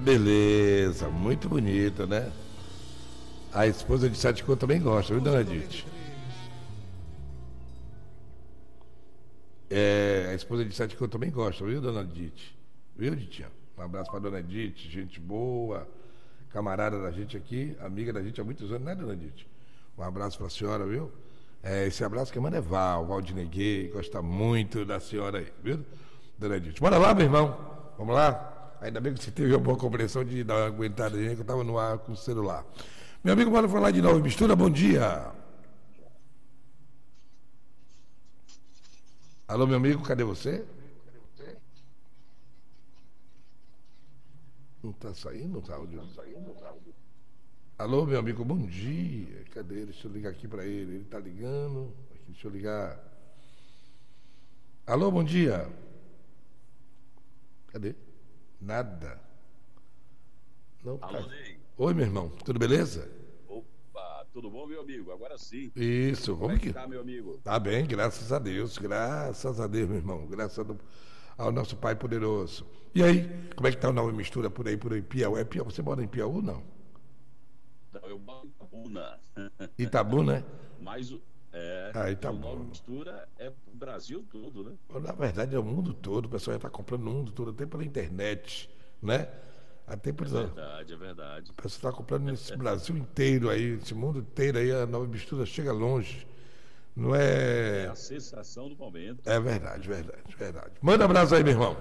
Beleza, muito bonita, né? A esposa de Sete Cor também gosta, viu, dona Edith? A esposa de Sete Cor também gosta, viu, dona Edith? Viu, Ditinha? Um abraço pra dona Edith, gente boa, camarada da gente aqui, amiga da gente há muitos anos, né, dona Edith? Um abraço pra senhora, viu? Esse abraço que manda é Valdinei Gay, gosta muito da senhora aí, viu, dona Edith? Bora lá, meu irmão, vamos lá? Ainda bem que você teve uma boa compreensão de dar uma aguentada aí, que eu tava no ar com o celular. Meu amigo, bora falar de novo, mistura, bom dia. Alô, meu amigo, cadê você? Não tá saindo o áudio? Alô, meu amigo, bom dia. Cadê ele? Deixa eu ligar aqui para ele. Ele tá ligando. Aqui, deixa eu ligar. Alô, bom dia. Cadê? Nada. Não tá. Alô, Ney. Oi, meu irmão. Tudo beleza? Opa, tudo bom, meu amigo? Agora sim. Isso. Como Como é que que... tá, meu amigo? Tá bem, graças a Deus. Graças a Deus, meu irmão. Ao nosso Pai poderoso. E aí, como é que tá a nova mistura por aí, Piauí? Você mora em Piauí, não? Então, eu moro em Itabuna. Itabu, né? Mas Ah, e o Nova Itabu. Mistura é pro Brasil todo, né? Na verdade, é o mundo todo, o pessoal já está comprando no mundo todo, até pela internet, né? Até por É verdade, é o verdade. pessoal está comprando nesse Brasil inteiro aí, esse mundo inteiro aí, a nova mistura chega longe. Não É é. a sensação do momento. É verdade, verdade, verdade. Manda um abraço aí, meu irmão.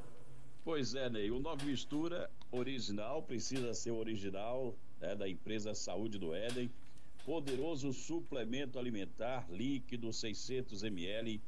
Pois é, Ney, o Nova Mistura original precisa ser original, né, da empresa Saúde do Éden. Poderoso suplemento alimentar líquido 600 ml,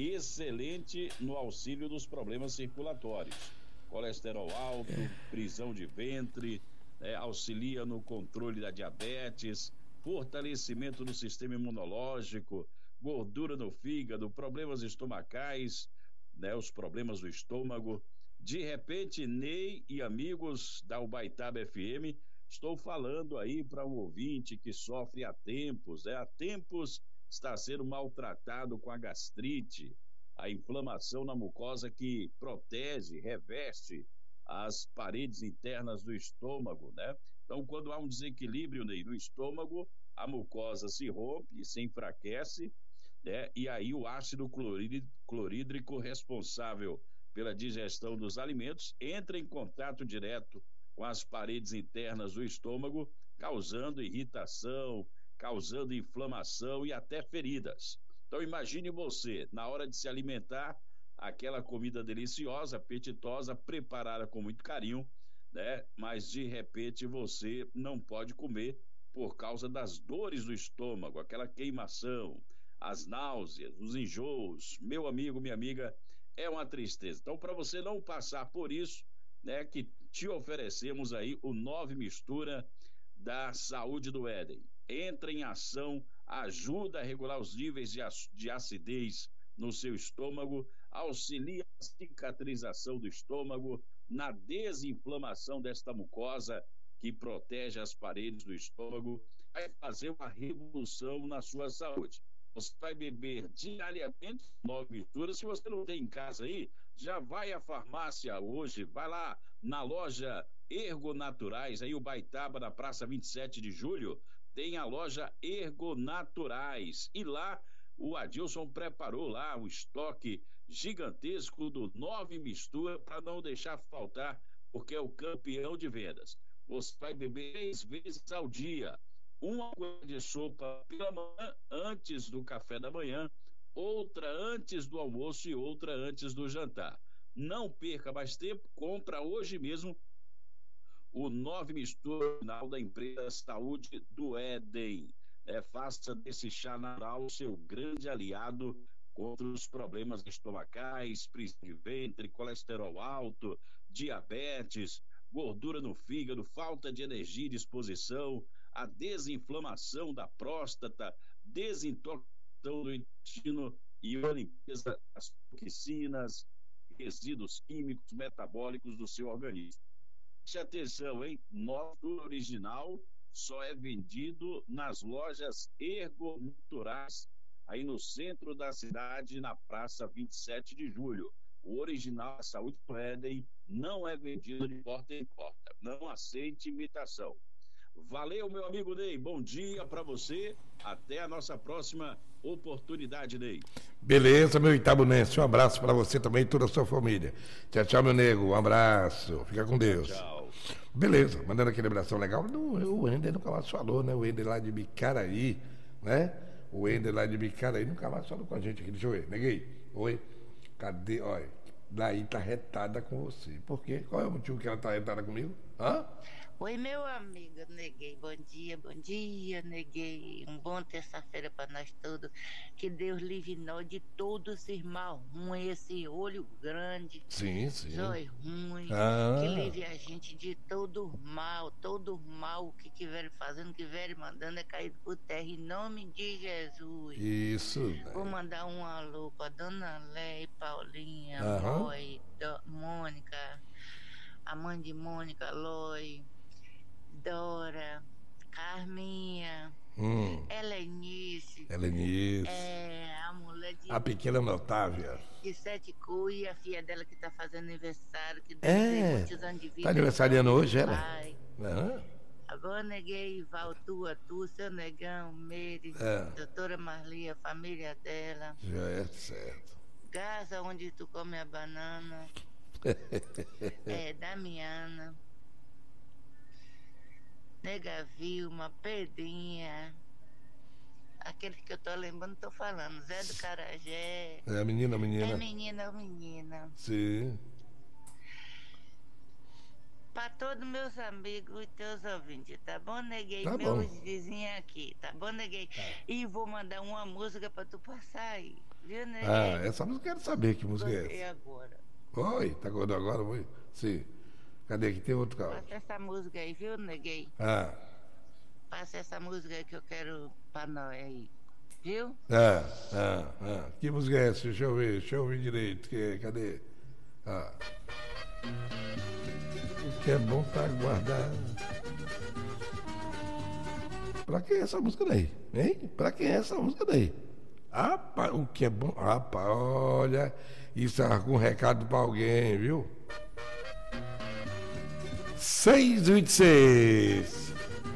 excelente no auxílio dos problemas circulatórios. Colesterol alto, prisão de ventre, né, auxilia no controle da diabetes, fortalecimento do sistema imunológico, gordura no fígado, problemas estomacais, né, os problemas do estômago. De repente, Ney e amigos da Ubaitaba FM, estou falando aí para um ouvinte que sofre há tempos, há tempos está sendo maltratado com a gastrite, a inflamação na mucosa que protege, reveste as paredes internas do estômago, né? Então, quando há um desequilíbrio, Ney, no estômago, a mucosa se rompe, se enfraquece, né? E aí o ácido clorídrico responsável pela digestão dos alimentos entra em contato direto com as paredes internas do estômago, causando irritação, causando inflamação e até feridas. Então imagine você, na hora de se alimentar, aquela comida deliciosa, apetitosa, preparada com muito carinho, né? Mas de repente você não pode comer por causa das dores do estômago, aquela queimação, as náuseas, os enjoos. Meu amigo, minha amiga, é uma tristeza. Então, para você não passar por isso, né, que te oferecemos aí o Nove Mistura da Saúde do Éden. Entra em ação, ajuda a regular os níveis de acidez no seu estômago, auxilia a cicatrização do estômago, na desinflamação desta mucosa que protege as paredes do estômago, vai fazer uma revolução na sua saúde. Você vai beber diariamente Nove Misturas. Se você não tem em casa aí, já vai à farmácia hoje, vai lá na loja Ergo Naturais, aí o Baitaba, na Praça 27 de Julho, tem a loja Ergo Naturais. E lá o Adilson preparou lá um estoque gigantesco do Nove Mistura para não deixar faltar, porque é o campeão de vendas. Você vai beber 3 vezes ao dia. Uma colher de sopa pela manhã, antes do café da manhã, outra antes do almoço e outra antes do jantar. Não perca mais tempo, compra hoje mesmo o Nove Mistura final da empresa Saúde do Éden. Faça desse chá natural o seu grande aliado contra os problemas estomacais, prisão de ventre, colesterol alto, diabetes, gordura no fígado, falta de energia e disposição, a desinflamação da próstata, desintoxicação do intestino e a limpeza das toxinas, resíduos químicos, metabólicos do seu organismo. Preste atenção, hein? Nosso original só é vendido nas lojas Ergonaturais, aí no centro da cidade, na Praça 27 de Julho. O original da Saúde do Éden não é vendido de porta em porta. Não aceite imitação. Valeu, meu amigo Ney. Bom dia para você. Até a nossa próxima oportunidade, Ney. Beleza, meu itabunense. Um abraço para você também e toda a sua família. Tchau, tchau, meu nego. Um abraço. Fica com Deus. Tchau. Beleza, mandando aquele abração legal. O Wender nunca mais falou, né? O Wender lá de Bicaraí, né? O Wender lá de Bicaraí nunca mais falou com a gente aqui. Deixa eu ver. Neguei. Oi. Cadê? Olha, daí tá retada com você. Por quê? Qual é o motivo que ela tá retada comigo? Hã? Oi, meu amigo, neguei. Bom dia, neguei. Um bom terça-feira para nós todos. Que Deus livre nós de todo esse mal ruim, esse olho grande, Sim, sim. zóio ruim. Ah. Que livre a gente de todo mal que estiverem fazendo, que estiverem mandando é caído por terra, em nome de Jesus. Isso. Vou mandar um alô para Dona Leia, Paulinha, Aham. Loi, Mônica, a mãe de Mônica, Loi, Dora, Carminha, Helenice, a mulher A pequena Otávia. de Sete Cu e a filha dela que está fazendo aniversário, que Deus tem muitos anos de vida. Tá aniversariando hoje, ela? Aham. Agora neguei, Val, tu, seu negão, Meire, doutora Marli, a família dela. Já é certo. Gaza, onde tu come a banana. Damiana. Nega Vilma, Pedrinha. Aquele que eu tô lembrando, tô falando. Zé do Carajé. É a menina. É menina. Sim. Pra todos meus amigos e teus ouvintes, tá bom, neguei? Tá meus bom. vizinhos aqui, tá bom, neguei? Tá. E vou mandar uma música pra tu passar aí, viu, neguei? Essa música eu quero saber que música é essa. Agora. Oi, tá acordando agora, oi? Sim. Cadê aqui? Tem outro carro. Passa essa música aí, viu, neguei? Passa essa música aí que eu quero pra nós aí, viu? Que música é essa? Deixa eu ver direito. Cadê? O que é bom tá guardado. Pra que essa música daí? Hein? Pra que essa música daí? O que é bom. Olha, isso é um recado pra alguém, viu? 6h26.